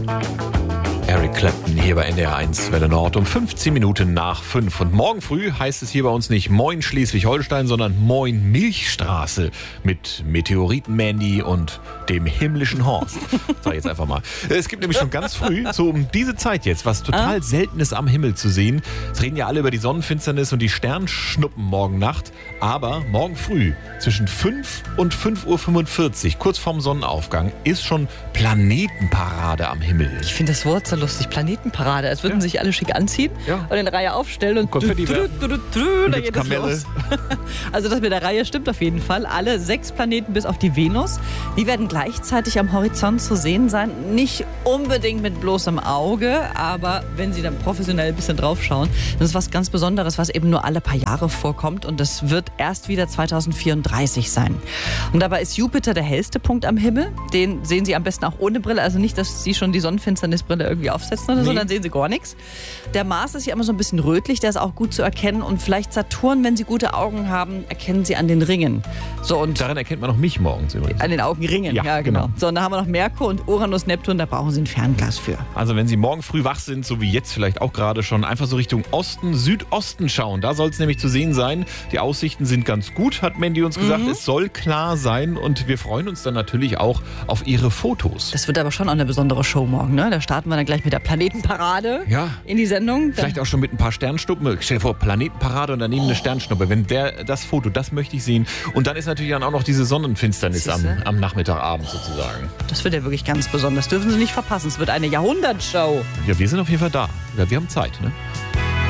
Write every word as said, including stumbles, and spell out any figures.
Eric Clapton hier bei N D R eins Welle Nord um fünfzehn Minuten nach fünf. Und morgen früh heißt es hier bei uns nicht Moin Schleswig-Holstein, sondern Moin Milchstraße mit Meteoriten-Mandy und dem himmlischen Horst. Sag ich jetzt einfach mal. Es gibt nämlich schon ganz früh, so um diese Zeit jetzt, was total Seltenes am Himmel zu sehen. Es reden ja alle über die Sonnenfinsternis und die Sternschnuppen morgen Nacht. Aber morgen früh zwischen fünf und fünf Uhr fünfundvierzig, kurz vorm Sonnenaufgang, ist schon Planetenparade am Himmel. Ich finde das Wort so lustig. Planetenparade. Als würden Ja. sich alle schick anziehen Ja. und in Reihe aufstellen und Konfetti drü, werfen. drü, drü, drü, da gibt's geht es Kamelle. los. Also das mit der Reihe stimmt auf jeden Fall. Alle sechs Planeten bis auf die Venus, die werden gleichzeitig am Horizont zu sehen sein. Nicht unbedingt mit bloßem Auge, aber wenn Sie dann professionell ein bisschen drauf schauen, das ist was ganz Besonderes, was eben nur alle paar Jahre vorkommt und das wird erst wieder zweitausendvierunddreißig sein. Und dabei ist Jupiter der hellste Punkt am Himmel. Den sehen Sie am besten auch ohne Brille, also nicht, dass Sie schon die Sonnenfinsternisbrille irgendwie aufsetzen oder so, Nee. dann sehen Sie gar nichts. Der Mars ist ja immer so ein bisschen rötlich, der ist auch gut zu erkennen und vielleicht Saturn, wenn Sie gute Augen haben, erkennen Sie an den Ringen. So und Daran erkennt man auch mich morgens übrigens. an den Augenringen, ja, Ja, genau. genau. So, und da haben wir noch Merkur und Uranus, Neptun, da brauchen Sie ein Fernglas für. Also wenn Sie morgen früh wach sind, so wie jetzt vielleicht auch gerade schon, einfach so Richtung Osten, Südosten schauen. Da soll es nämlich zu sehen sein. Die Aussichten sind ganz gut, hat Mandy uns gesagt. Mhm. Es soll klar sein und wir freuen uns dann natürlich auch auf Ihre Fotos. Das wird aber schon auch eine besondere Show morgen, ne? Da starten wir dann gleich mit der Planetenparade Ja. in die Sendung. Da- Vielleicht auch schon mit ein paar Sternschnuppen. Stell dir vor, Planetenparade und daneben eine Sternschnuppe. Wenn der, das Foto, das möchte ich sehen. Und dann ist natürlich dann auch noch diese Sonnenfinsternis am, Siehste? am Nachmittagabend sozusagen. Das wird ja wirklich ganz besonders. Dürfen Sie nicht verpassen. Es wird eine Jahrhundertshow. Ja, wir sind auf jeden Fall da. Ja, wir haben Zeit, ne?